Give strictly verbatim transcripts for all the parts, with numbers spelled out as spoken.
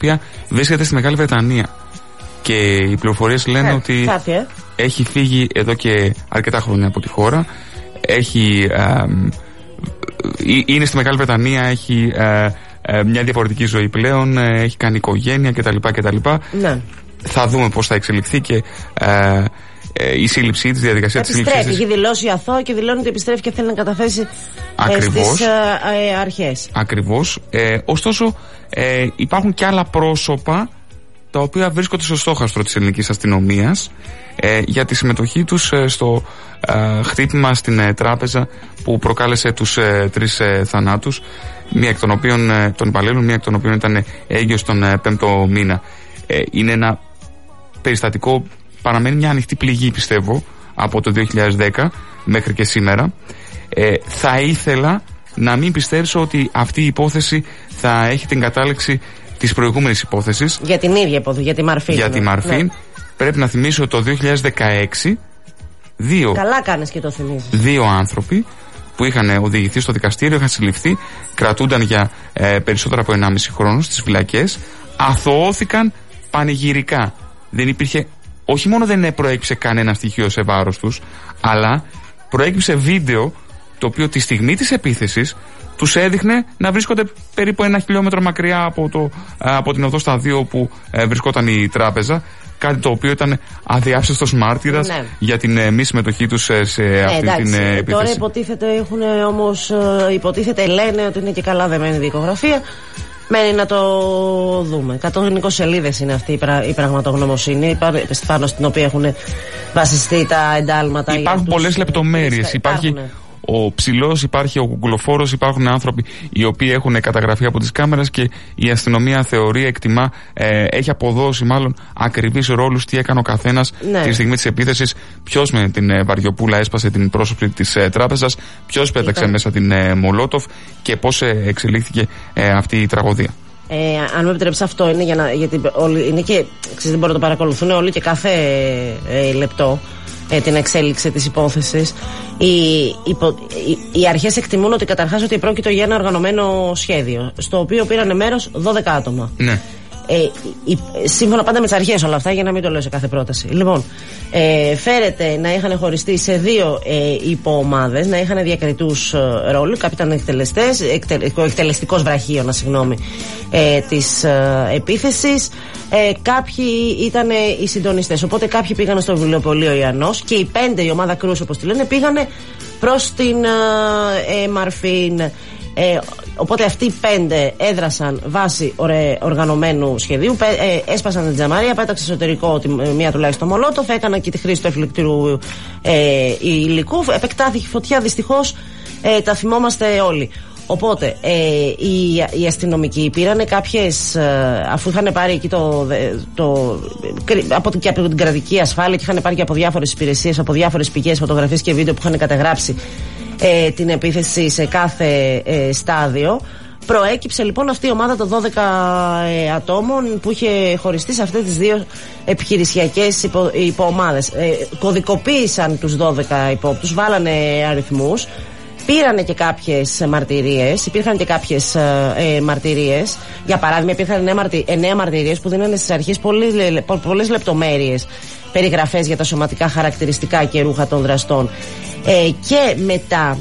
οποία βρίσκεται στη Μεγάλη Βρετανία. Και οι πληροφορίες λένε ε, ότι κάτι, ε. έχει φύγει εδώ και αρκετά χρόνια από τη χώρα. Έχει, ε, είναι στη Μεγάλη Βρετανία, έχει ε, ε, μια διαφορετική ζωή πλέον, ε, έχει κάνει οικογένεια κτλ. κτλ. Ναι. Θα δούμε πώς θα εξελιχθεί και ε, ε, η σύλληψή της, η διαδικασία της σύλληψης. Επιστρέφει, έχει δηλώσει αθώο και δηλώνει ότι επιστρέφει και θέλει να καταθέσει ε, στις ε, ε, αρχές. Ακριβώς. Ε, ωστόσο, ε, υπάρχουν και άλλα πρόσωπα τα οποία βρίσκονται στο στόχαστρο της ελληνικής αστυνομίας ε, για τη συμμετοχή τους ε, στο ε, χτύπημα στην ε, τράπεζα που προκάλεσε τους ε, τρεις ε, θανάτους, μία εκ των οποίων ε, των υπαλλήλων, μία εκ των οποίων ήταν έγκυος τον ε, πέμπτο μήνα. Ε, είναι ένα περιστατικό, παραμένει μια ανοιχτή πληγή, πιστεύω, από το δύο χιλιάδες δέκα μέχρι και σήμερα. Ε, θα ήθελα να μην πιστέψω ότι αυτή η υπόθεση θα έχει την κατάληξη της προηγούμενης υπόθεσης. Για την ίδια υπόθεση, για τη Μαρφίν. Για ναι. τη Μαρφίν. Ναι. Πρέπει να θυμίσω το δύο χιλιάδες δεκαέξι δύο, καλά κάνεις και το θυμίζεις. Δύο άνθρωποι που είχαν οδηγηθεί στο δικαστήριο, είχαν συλληφθεί, κρατούνταν για ε, περισσότερα από ενάμιση χρόνο στις φυλακές, αθωώθηκαν πανηγυρικά. Δεν υπήρχε, όχι μόνο δεν προέκυψε κανένα στοιχείο σε βάρος τους, αλλά προέκυψε βίντεο το οποίο τη στιγμή της επίθεσης τους έδειχνε να βρίσκονται περίπου ένα χιλιόμετρο μακριά από, το, από την οδό στα δύο που ε, βρισκόταν η τράπεζα. Κάτι το οποίο ήταν αδιάψευτος μάρτυρας ναι. για την ε, μη συμμετοχή τους σε, σε ε, αυτή εντάξει, την ε, επίθεση. Τώρα υποτίθεται, έχουν όμως, ε, υποτίθεται λένε ότι είναι και καλά δεμένη δικογραφία. Μένει να το δούμε. εκατόν είκοσι σελίδες είναι αυτή η, πρα, η πραγματογνωμοσύνη πάνω στην οποία έχουν βασιστεί τα εντάλματα. Υπάρχουν πολλές λεπτομέρειες. Υπάρχει ο ψηλός, υπάρχει ο κουκουλοφόρος, υπάρχουν άνθρωποι οι οποίοι έχουν καταγραφεί από τις κάμερες και η αστυνομία θεωρεί, εκτιμά, ε, έχει αποδώσει μάλλον ακριβείς ρόλους τι έκανε ο καθένας ναι. τη στιγμή της επίθεσης. Ποιος με την ε, βαριοπούλα έσπασε την πρόσωψη της ε, τράπεζας, ποιος πέταξε Ήταν. μέσα την ε, Μολότοφ και πώς ε, εξελίχθηκε ε, αυτή η τραγωδία. Ε, αν μου επιτρέψει, αυτό είναι για να, γιατί όλοι, είναι και ξέρετε, δεν μπορούν να το παρακολουθούν όλοι και κάθε ε, λεπτό ε, την εξέλιξη της υπόθεσης. Οι, υπο, οι, οι αρχές εκτιμούν ότι καταρχάς ότι πρόκειται για ένα οργανωμένο σχέδιο, στο οποίο πήραν μέρος δώδεκα άτομα. Ναι. Ε, η, σύμφωνα πάντα με τις αρχές όλα αυτά, για να μην το λέω σε κάθε πρόταση. Λοιπόν, ε, φέρεται να είχαν χωριστεί σε δύο ε, υποομάδες, να είχαν διακριτούς ε, ρόλους. Κάποιοι ήταν εκτελεστές, εκτε, ο εκτελεστικός βραχίωνα, συγγνώμη, ε, της ε, επίθεσης. Ε, κάποιοι ήταν ε, οι συντονιστές. Οπότε κάποιοι πήγαν στο βιβλιοπωλείο Ιαννός και οι πέντε, η ομάδα Κρούς όπως τη λένε, πήγανε προς την ε, ε, Μαρφίν. Ε, οπότε αυτοί οι πέντε έδρασαν βάσει ορε, οργανωμένου σχεδίου, πέ, ε, έσπασαν την τζαμαρία, πέταξε εσωτερικό τη, μία τουλάχιστον Μολότοφ, έκαναν και τη χρήση του εφηλικτήρου ε, υλικού, επεκτάθηκε φωτιά, δυστυχώς ε, τα θυμόμαστε όλοι. Οπότε ε, οι, οι αστυνομικοί πήραν κάποιες, ε, αφού είχαν πάρει εκεί το, το, από, και από την κρατική ασφάλεια και είχαν πάρει και από διάφορες υπηρεσίες, από διάφορες πηγές, φωτογραφίες και βίντεο που είχαν καταγράψει ε, την επίθεση σε κάθε ε, στάδιο. Προέκυψε λοιπόν αυτή η ομάδα των δώδεκα ε, ατόμων που είχε χωριστεί σε αυτές τις δύο επιχειρησιακές υπο, υποομάδες. Ε, κωδικοποίησαν τους δώδεκα υπόπτους, βάλανε αριθμούς, πήρανε και κάποιες μαρτυρίες, υπήρχαν και κάποιες ε, μαρτυρίες. Για παράδειγμα, υπήρχαν εννέα μαρτυρίες που δίνανε στις αρχές πολλές λεπτομέρειες, περιγραφές για τα σωματικά χαρακτηριστικά και ρούχα των δραστών. Ε, και μετά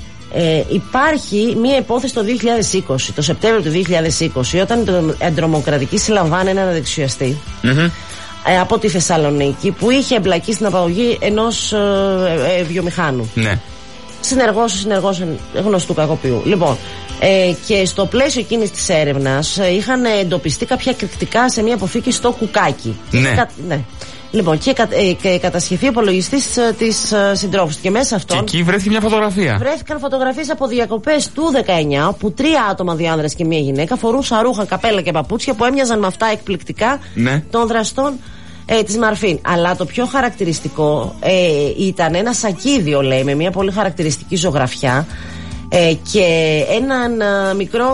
ε, υπάρχει μία υπόθεση το δύο χιλιάδες είκοσι, το Σεπτέμβριο του δύο χιλιάδες είκοσι, όταν η εντρομοκρατική συλλαμβάνει έναν δεξιαστή mm-hmm. ε, από τη Θεσσαλονίκη που είχε εμπλακεί στην απαγωγή ενός ε, ε, βιομηχάνου. Ναι. Συνεργός, συνεργός γνωστού κακοποιού. Λοιπόν, ε, και στο πλαίσιο εκείνης της έρευνας ε, είχαν εντοπιστεί κάποια εκρηκτικά σε μια αποθήκη στο Κουκάκι. Ναι. Κα, ναι. Λοιπόν, και, ε, και κατασχεθεί ο υπολογιστής ε, της ε, συντρόφου. Και μέσα αυτόν. Και εκεί βρέθηκε μια φωτογραφία. Βρέθηκαν φωτογραφίες από διακοπές του δεκαεννιά, όπου τρία άτομα, δύο άνδρες και μια γυναίκα, φορούσαν ρούχα, καπέλα και παπούτσια που έμοιαζαν με αυτά εκπληκτικά ναι. των δραστών Ε, της Μαρφίν. Αλλά το πιο χαρακτηριστικό ε, ήταν ένα σακίδιο, λέει, με μια πολύ χαρακτηριστική ζωγραφιά ε, και έναν ε, μικρό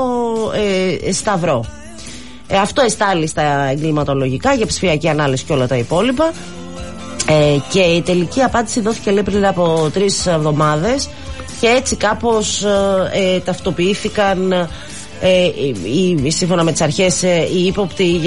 ε, σταυρό. Ε, αυτό εστάλει στα εγκληματολογικά για ψηφιακή ανάλυση και όλα τα υπόλοιπα. Ε, και η τελική απάντηση δόθηκε, λέει, πριν από τρεις εβδομάδες και έτσι κάπως ε, ε, ταυτοποιήθηκαν ε, η, η, σύμφωνα με τις αρχές, ε, οι ύποπτοι